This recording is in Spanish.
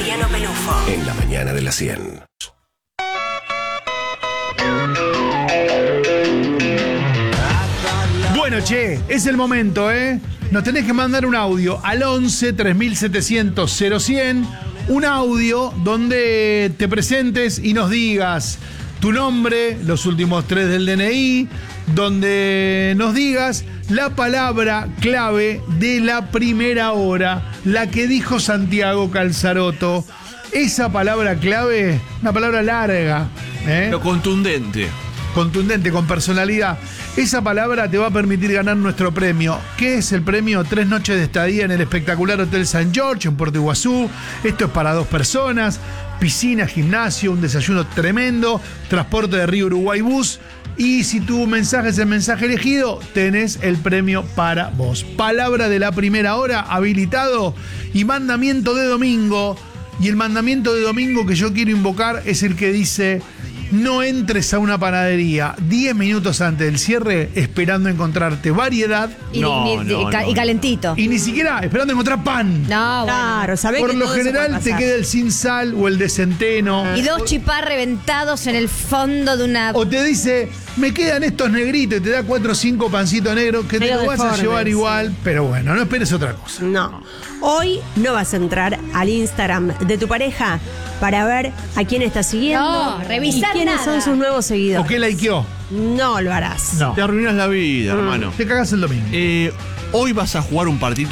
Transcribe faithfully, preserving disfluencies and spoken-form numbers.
Mariano Pelufo. En la mañana de la cien. Bueno, che, es el momento, ¿eh? Nos tenés que mandar un audio al once tres mil setecientos cero cien. Un audio donde te presentes y nos digas tu nombre, los últimos tres del D N I, donde nos digas la palabra clave de la primera hora, la que dijo Santiago Calzaroto. Esa palabra clave, una palabra larga, ¿eh? Pero contundente. Contundente, con personalidad. Esa palabra te va a permitir ganar nuestro premio. ¿Qué es el premio? Tres noches de estadía en el espectacular Hotel San George en Puerto Iguazú. Esto es para dos personas. Piscina, gimnasio, un desayuno tremendo, transporte de Río Uruguay Bus. Y si tu mensaje es el mensaje elegido, tenés el premio para vos. Palabra de la primera hora, habilitado, y mandamiento de domingo. Y el mandamiento de domingo que yo quiero invocar es el que dice: no entres a una panadería diez minutos antes del cierre esperando encontrarte variedad Y, No, ni- no, y ca- no, y no. calentito. y ni siquiera esperando encontrar pan. No, bueno. Claro, sabés Por que lo todo eso general puede te pasar. queda el sin sal o el de centeno. Y dos chipás reventados en el fondo de una... O te dice, me quedan estos negritos y te da cuatro o cinco pancitos negros que te Medio lo vas a deformes, llevar sí. igual. Pero bueno, no esperes otra cosa. No. Hoy no vas a entrar al Instagram de tu pareja para ver a quién está siguiendo. No, revisar y quiénes nada. son sus nuevos ¿O seguidores. qué likeó? No lo harás. No. Te arruinas la vida, hermano. Te cagas el domingo. Eh, hoy vas a jugar un partido